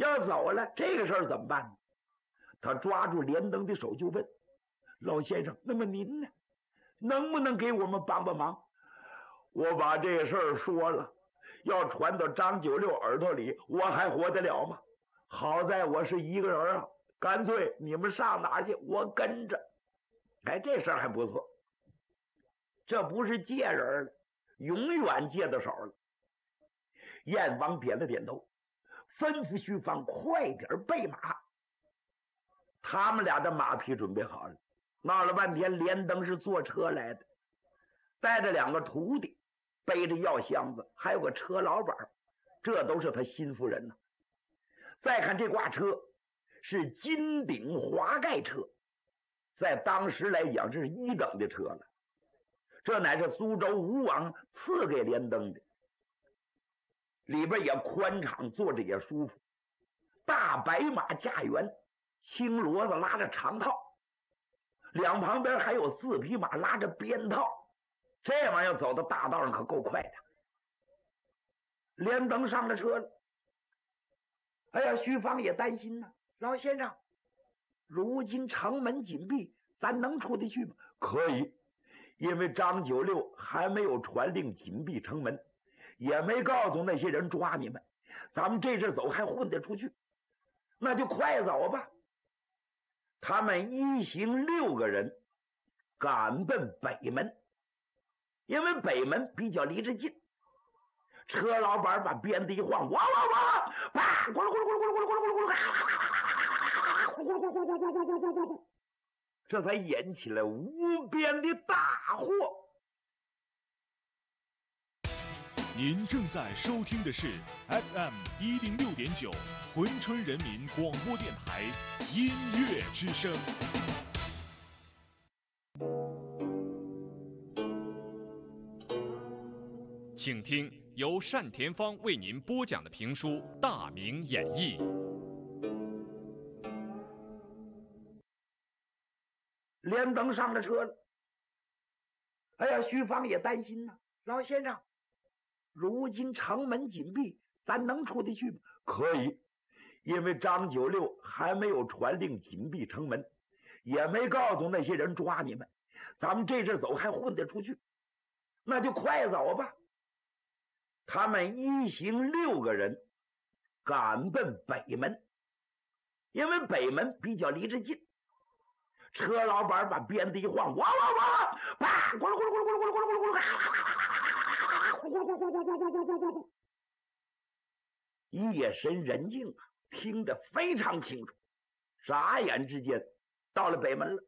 要走了，这个事儿怎么办呢？他抓住连登的手就问：老先生，那么您呢？能不能给我们帮帮忙？我把这事儿说了，要传到张九六耳朵里，我还活得了吗？好在我是一个人啊，干脆你们上哪去，我跟着。哎，这事儿还不错，这不是借人了，永远借到手了。燕王点了点头，吩咐徐芳快点备马。他们俩的马匹准备好了，闹了半天，连登是坐车来的，带着2个徒弟，背着药箱子，还有个车老板，这都是他心腹人呢。再看这挂车是金顶华盖车，在当时来讲这是1等的车了，这乃是苏州吴王赐给连登的，里边也宽敞，坐着也舒服。大白马驾辕，青骡子拉着长套，两旁边还有4匹马拉着鞭套，这玩意儿走到大道上可够快的。连登上了车了，哎呀，徐芳也担心呢。老先生，如今城门紧闭，咱能出得去吗？可以，因为张九六还没有传令紧闭城门，也没告诉那些人抓你们，咱们这阵走还混得出去，那就快走吧。他们一行6个人赶奔北门，因为北门比较离着近。车老板把鞭子一晃，哇哇哇，啪，咕噜咕噜咕噜咕噜咕噜咕噜咕噜咕噜咕噜咕噜咕噜咕噜咕噜咕噜，这才引起了无边的大祸。 您正在收听的是 FM 106.9珲春人民广播电台音乐之声。请听由单田芳为您播讲的评书《大明演义》。 连登上了车了，哎呀，徐芳也担心呢。老先生，如今城门紧闭，咱能出得去吗？可以，因为张九六还没有传令紧闭城门，也没告诉那些人抓你们，咱们这阵走还混得出去，那就快走吧。他们一行6个人赶奔北门，因为北门比较离着近。车老板把鞭子一晃，哇哇哇，啪，咕噜咕噜咕噜咕噜咕噜咕噜咕噜咕噜咕噜咕噜咕噜咕噜，夜深人静啊，听得非常清楚。眨眼之间到了北门了。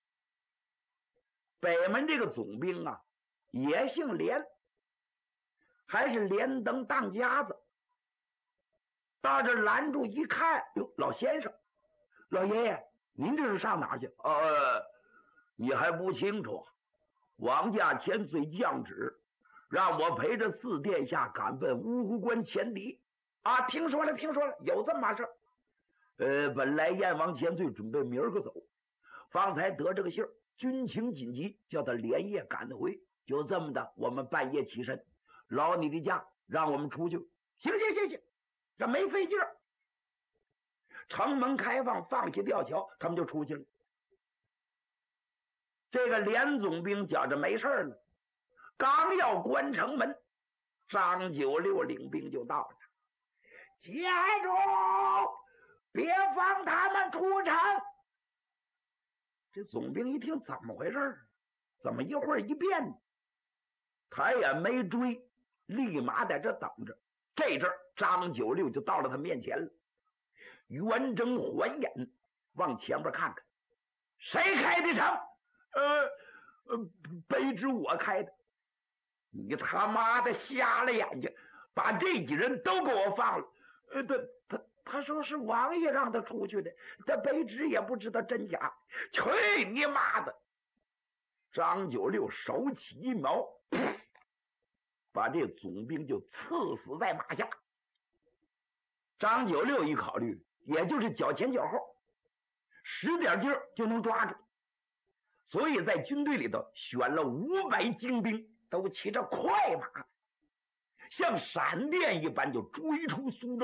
北门这个总兵啊，也姓连，还是连登当家子。到这拦住一看，哟，老先生，老爷爷，您这是上哪儿去？你还不清楚？王驾千岁降旨，让我陪着4殿下赶奔芜湖关前敌啊！听说了，有这么码事。本来燕王千岁准备明儿个走，方才得这个信儿，军情紧急，叫他连夜赶得回。就这么的，我们半夜起身，劳你的驾，让我们出去。行，这没费劲儿。城门开放，放下吊桥，他们就出去了。这个连总兵觉着没事了，刚要关城门，张九六领兵就到了。接住，别放他们出城。这总兵一听怎么回事，怎么一会儿一变呢？他也没追，立马在这等着。这阵张九六就到了他面前了，圆睁环眼往前边看看，谁开的城？卑职我开的。你他妈的瞎了眼睛，把这几人都给我放了。他说是王爷让他出去的，这卑职也不知道真假。去你妈的！张九六手起一矛，把这总兵就刺死在马下。张九六一考虑，也就是脚前脚后，使点劲儿就能抓住，所以在军队里头选了500精兵，都骑着快马，像闪电一般就追出苏州。